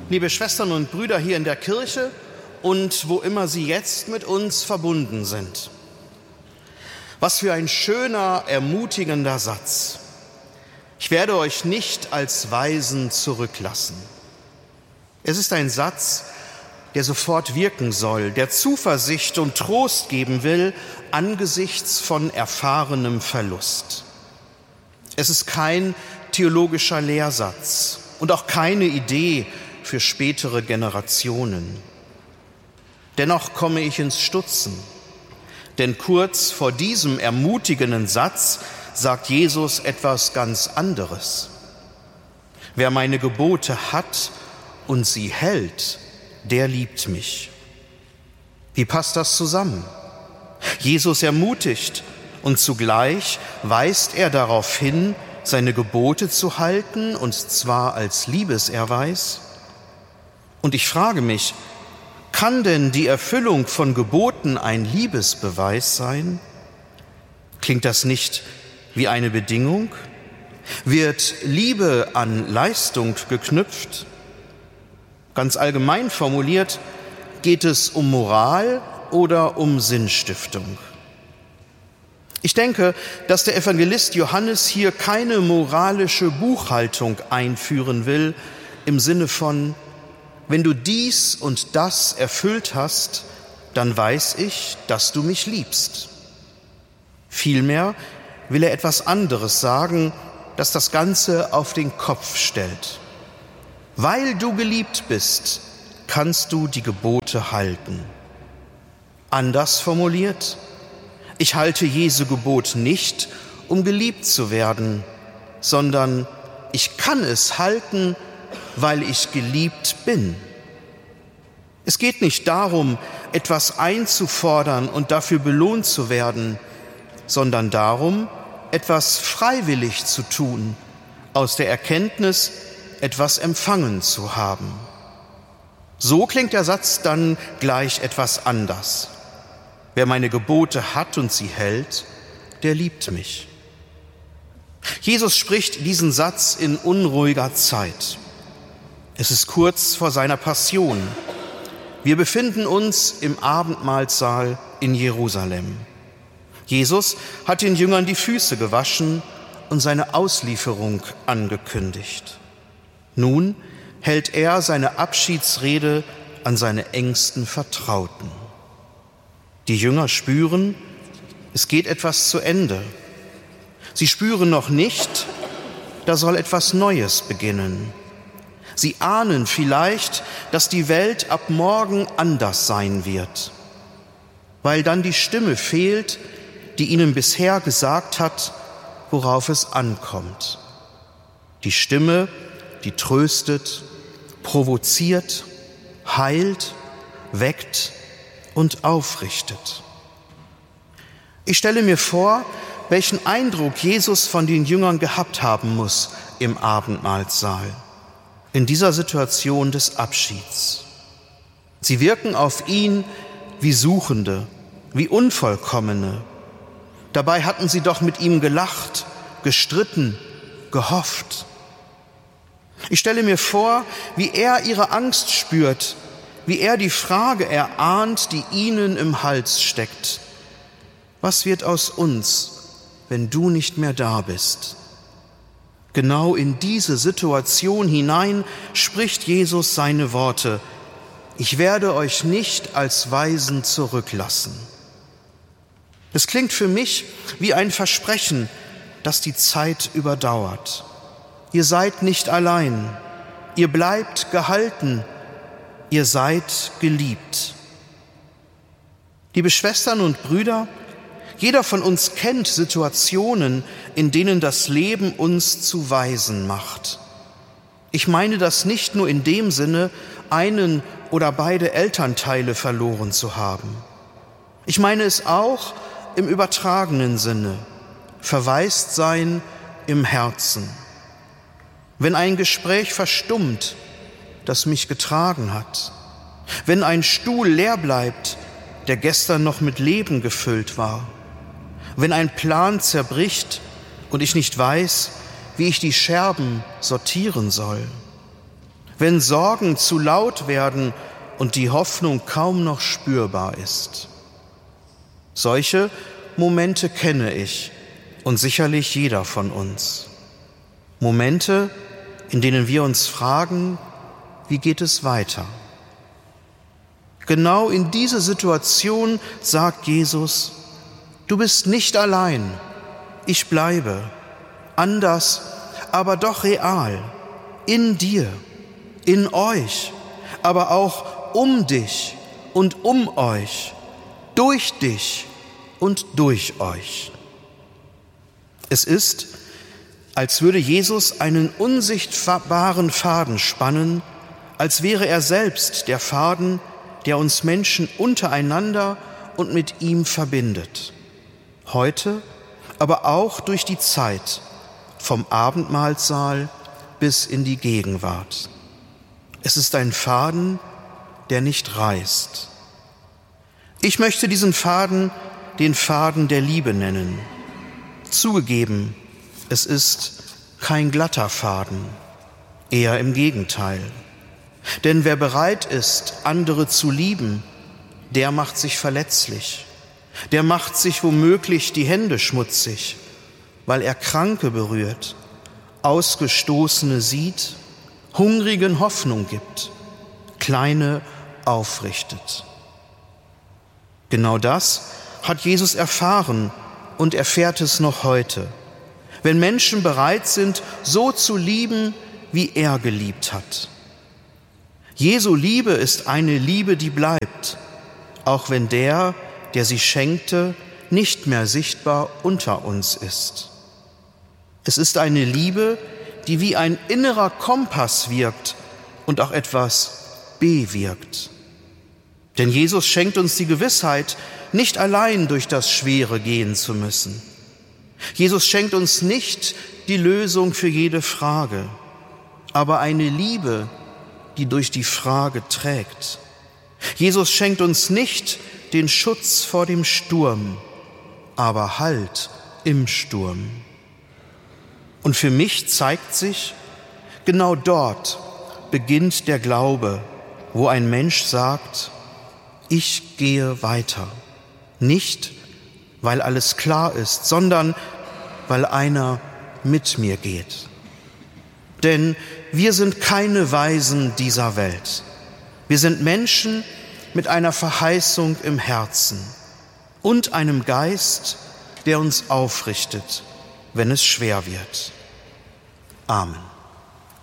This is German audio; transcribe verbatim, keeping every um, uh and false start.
liebe Schwestern und Brüder hier in der Kirche und wo immer Sie jetzt mit uns verbunden sind. Was für ein schöner, ermutigender Satz. Ich werde euch nicht als Weisen zurücklassen. Es ist ein Satz, der sofort wirken soll, der Zuversicht und Trost geben will angesichts von erfahrenem Verlust. Es ist kein theologischer Lehrsatz und auch keine Idee für spätere Generationen. Dennoch komme ich ins Stutzen, denn kurz vor diesem ermutigenden Satz sagt Jesus etwas ganz anderes. Wer meine Gebote hat und sie hält, der liebt mich. Wie passt das zusammen? Jesus ermutigt und zugleich weist er darauf hin, seine Gebote zu halten, und zwar als Liebeserweis. Und ich frage mich, kann denn die Erfüllung von Geboten ein Liebesbeweis sein? Klingt das nicht wie eine Bedingung? Wird Liebe an Leistung geknüpft? Ganz allgemein formuliert, geht es um Moral oder um Sinnstiftung? Ich denke, dass der Evangelist Johannes hier keine moralische Buchhaltung einführen will, im Sinne von: Wenn du dies und das erfüllt hast, dann weiß ich, dass du mich liebst. Vielmehr will er etwas anderes sagen, das das Ganze auf den Kopf stellt. Weil du geliebt bist, kannst du die Gebote halten. Anders formuliert: Ich halte Jesu Gebot nicht, um geliebt zu werden, sondern ich kann es halten, weil ich geliebt bin. Es geht nicht darum, etwas einzufordern und dafür belohnt zu werden, sondern darum, etwas freiwillig zu tun, aus der Erkenntnis, etwas empfangen zu haben. So klingt der Satz dann gleich etwas anders. Wer meine Gebote hat und sie hält, der liebt mich. Jesus spricht diesen Satz in unruhiger Zeit. Es ist kurz vor seiner Passion. Wir befinden uns im Abendmahlsaal in Jerusalem. Jesus hat den Jüngern die Füße gewaschen und seine Auslieferung angekündigt. Nun hält er seine Abschiedsrede an seine engsten Vertrauten. Die Jünger spüren, es geht etwas zu Ende. Sie spüren noch nicht, da soll etwas Neues beginnen. Sie ahnen vielleicht, dass die Welt ab morgen anders sein wird, weil dann die Stimme fehlt, die ihnen bisher gesagt hat, worauf es ankommt. Die Stimme, die tröstet, provoziert, heilt, weckt und aufrichtet. Ich stelle mir vor, welchen Eindruck Jesus von den Jüngern gehabt haben muss im Abendmahlsaal, in dieser Situation des Abschieds. Sie wirken auf ihn wie Suchende, wie Unvollkommene. Dabei hatten sie doch mit ihm gelacht, gestritten, gehofft. Ich stelle mir vor, wie er ihre Angst spürt, wie er die Frage erahnt, die ihnen im Hals steckt. Was wird aus uns, wenn du nicht mehr da bist? Genau in diese Situation hinein spricht Jesus seine Worte: Ich werde euch nicht als Weisen zurücklassen. Es klingt für mich wie ein Versprechen, das die Zeit überdauert. Ihr seid nicht allein, ihr bleibt gehalten, ihr seid geliebt. Liebe Schwestern und Brüder, jeder von uns kennt Situationen, in denen das Leben uns zu Weisen macht. Ich meine das nicht nur in dem Sinne, einen oder beide Elternteile verloren zu haben. Ich meine es auch im übertragenen Sinne, verwaist sein im Herzen. Wenn ein Gespräch verstummt, das mich getragen hat, wenn ein Stuhl leer bleibt, der gestern noch mit Leben gefüllt war, wenn ein Plan zerbricht und ich nicht weiß, wie ich die Scherben sortieren soll, wenn Sorgen zu laut werden und die Hoffnung kaum noch spürbar ist. Solche Momente kenne ich und sicherlich jeder von uns. Momente, in denen wir uns fragen, wie geht es weiter? Genau in diese Situation sagt Jesus: Du bist nicht allein, ich bleibe, anders, aber doch real, in dir, in euch, aber auch um dich und um euch, durch dich und durch euch. Es ist, als würde Jesus einen unsichtbaren Faden spannen, als wäre er selbst der Faden, der uns Menschen untereinander und mit ihm verbindet. Heute, aber auch durch die Zeit, vom Abendmahlsaal bis in die Gegenwart. Es ist ein Faden, der nicht reißt. Ich möchte diesen Faden den Faden der Liebe nennen. Zugegeben, es ist kein glatter Faden, eher im Gegenteil. Denn wer bereit ist, andere zu lieben, der macht sich verletzlich. Der macht sich womöglich die Hände schmutzig, weil er Kranke berührt, Ausgestoßene sieht, Hungrigen Hoffnung gibt, Kleine aufrichtet. Genau das hat Jesus erfahren und erfährt es noch heute, wenn Menschen bereit sind, so zu lieben, wie er geliebt hat. Jesu Liebe ist eine Liebe, die bleibt, auch wenn der, der sie schenkte, nicht mehr sichtbar unter uns ist. Es ist eine Liebe, die wie ein innerer Kompass wirkt und auch etwas bewirkt. Denn Jesus schenkt uns die Gewissheit, nicht allein durch das Schwere gehen zu müssen. Jesus schenkt uns nicht die Lösung für jede Frage, aber eine Liebe, die durch die Frage trägt. Jesus schenkt uns nicht den Schutz vor dem Sturm, aber Halt im Sturm. Und für mich zeigt sich, genau dort beginnt der Glaube, wo ein Mensch sagt: Ich gehe weiter. Nicht, weil alles klar ist, sondern weil einer mit mir geht. Denn wir sind keine Weisen dieser Welt. Wir sind Menschen mit einer Verheißung im Herzen und einem Geist, der uns aufrichtet, wenn es schwer wird. Amen.